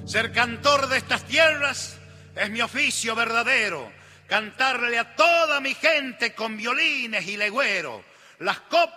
Ser cantor de estas tierras es mi oficio verdadero, cantarle a toda mi gente con violines y legüero. Las copas